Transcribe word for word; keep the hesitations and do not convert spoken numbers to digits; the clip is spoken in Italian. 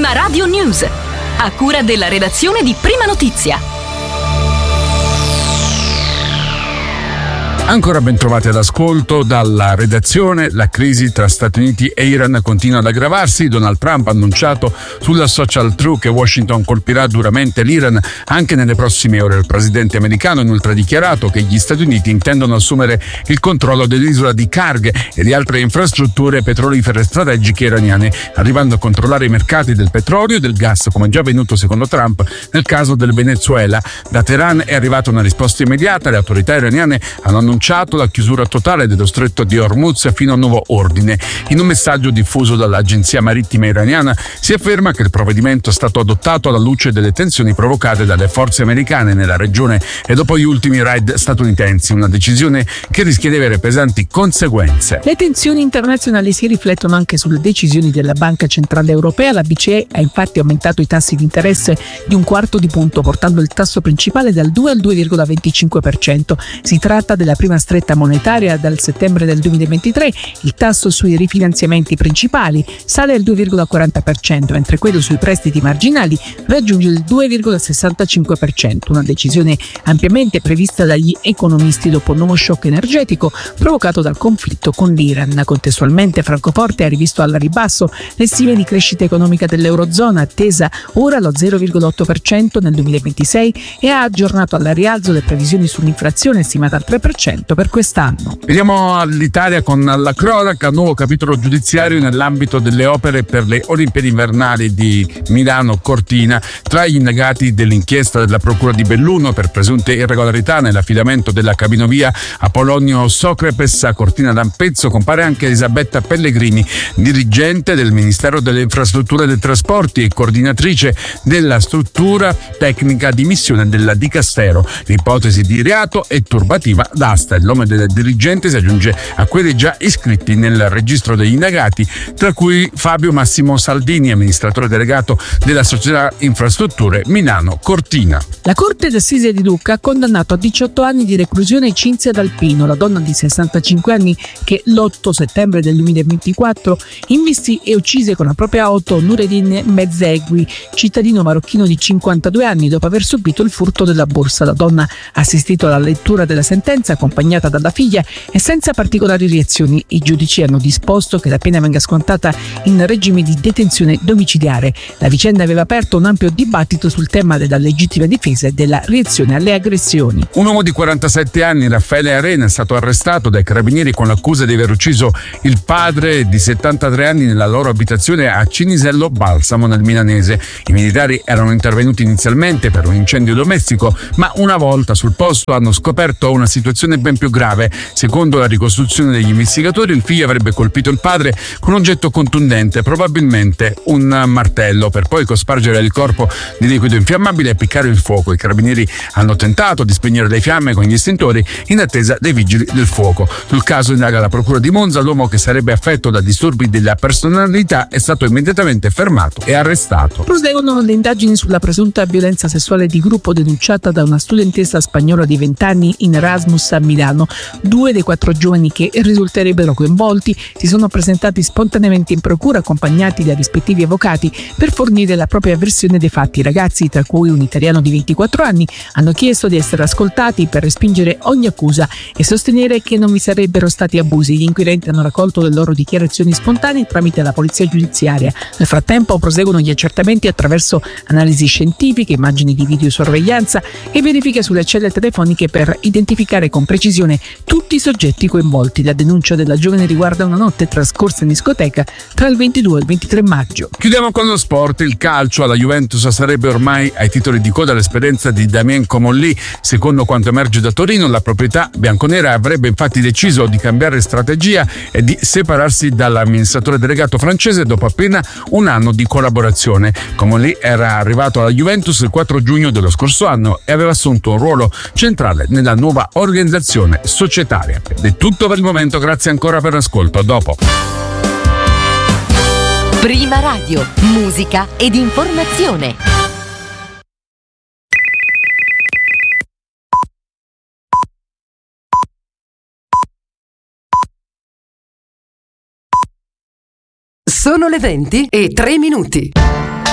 Prima Radio News, a cura della redazione di Prima Notizia. Ancora ben trovati all'ascolto dalla redazione. La crisi tra Stati Uniti e Iran continua ad aggravarsi. Donald Trump ha annunciato sulla social true che Washington colpirà duramente l'Iran anche nelle prossime ore. Il presidente americano ha inoltre dichiarato che gli Stati Uniti intendono assumere il controllo dell'isola di Karg e di altre infrastrutture petrolifere strategiche iraniane, arrivando a controllare i mercati del petrolio e del gas, come già avvenuto secondo Trump nel caso del Venezuela. Da Teheran è arrivata una risposta immediata. Le autorità iraniane hanno annunciato la chiusura totale dello stretto di Hormuz fino a nuovo ordine. In un messaggio diffuso dall'agenzia marittima iraniana si afferma che il provvedimento è stato adottato alla luce delle tensioni provocate dalle forze americane nella regione e dopo gli ultimi raid statunitensi, una decisione che rischia di avere pesanti conseguenze. Le tensioni internazionali si riflettono anche sulle decisioni della Banca Centrale Europea. La B C E ha infatti aumentato i tassi di interesse di un quarto di punto, portando il tasso principale dal due al due virgola venticinque per cento. Si tratta della prima stretta monetaria dal settembre del duemilaventitré. Il tasso sui rifinanziamenti principali sale al due virgola quaranta per cento, mentre quello sui prestiti marginali raggiunge il due virgola sessantacinque per cento, una decisione ampiamente prevista dagli economisti dopo un nuovo shock energetico provocato dal conflitto con l'Iran. Contestualmente Francoforte ha rivisto al ribasso le stime di crescita economica dell'Eurozona, attesa ora allo zero virgola otto per cento nel duemilaventisei, e ha aggiornato al rialzo le previsioni sull'inflazione stimata al tre per cento per quest'anno. Veniamo all'Italia con la cronaca. Nuovo capitolo giudiziario nell'ambito delle opere per le Olimpiadi invernali di Milano Cortina. Tra gli indagati dell'inchiesta della Procura di Belluno per presunte irregolarità nell'affidamento della cabinovia Apolonio Socrepes a Cortina d'Ampezzo compare anche Elisabetta Pellegrini, dirigente del Ministero delle Infrastrutture e dei Trasporti e coordinatrice della struttura tecnica di missione della Dicastero. L'ipotesi di reato è turbativa d'asta. Il nome del dirigente si aggiunge a quelli già iscritti nel registro degli indagati, tra cui Fabio Massimo Saldini, amministratore delegato della società Infrastrutture Milano Cortina. La Corte d'Assise di Lucca ha condannato a diciotto anni di reclusione Cinzia D'Alpino, la donna di sessantacinque anni che l'otto settembre del duemilaventiquattro investì e uccise con la propria auto Nureddin Mezzegui, cittadino marocchino di cinquantadue anni, dopo aver subito il furto della borsa. La donna ha assistito alla lettura della sentenza accompagnata dalla figlia e senza particolari reazioni. I giudici hanno disposto che la pena venga scontata in regime di detenzione domiciliare. La vicenda aveva aperto un ampio dibattito sul tema della legittima difesa e della reazione alle aggressioni. Un uomo di quarantasette anni, Raffaele Arena, è stato arrestato dai carabinieri con l'accusa di aver ucciso il padre di settantatré anni nella loro abitazione a Cinisello Balsamo nel Milanese. I militari erano intervenuti inizialmente per un incendio domestico, ma una volta sul posto hanno scoperto una situazione ben più grave. Secondo la ricostruzione degli investigatori, il figlio avrebbe colpito il padre con un oggetto contundente, probabilmente un martello, per poi cospargere il corpo di liquido infiammabile e appiccare il fuoco. I carabinieri hanno tentato di spegnere le fiamme con gli estintori in attesa dei vigili del fuoco. Sul caso indaga la procura di Monza. L'uomo, che sarebbe affetto da disturbi della personalità, è stato immediatamente fermato e arrestato. Proseguono le indagini sulla presunta violenza sessuale di gruppo denunciata da una studentessa spagnola di venti anni in Erasmus a Milano. Due dei quattro giovani che risulterebbero coinvolti si sono presentati spontaneamente in procura, accompagnati dai rispettivi avvocati, per fornire la propria versione dei fatti. I ragazzi, tra cui un italiano di ventiquattro anni, hanno chiesto di essere ascoltati per respingere ogni accusa e sostenere che non vi sarebbero stati abusi. Gli inquirenti hanno raccolto le loro dichiarazioni spontanee tramite la polizia giudiziaria. Nel frattempo proseguono gli accertamenti attraverso analisi scientifiche, immagini di videosorveglianza e verifiche sulle celle telefoniche per identificare con precisione tutti i soggetti coinvolti. La denuncia della giovane riguarda una notte trascorsa in discoteca tra il ventidue e il ventitré maggio. Chiudiamo con lo sport. Il calcio. Alla Juventus sarebbe ormai ai titoli di coda l'esperienza di Damien Comolli. Secondo quanto emerge da Torino, la proprietà bianconera avrebbe infatti deciso di cambiare strategia e di separarsi dall'amministratore delegato francese dopo appena un anno di collaborazione. Comolli era arrivato alla Juventus il quattro giugno dello scorso anno e aveva assunto un ruolo centrale nella nuova organizzazione societaria. Ed è tutto per il momento, grazie ancora per l'ascolto. A dopo. Prima Radio, musica ed informazione. Sono le venti e tre minuti.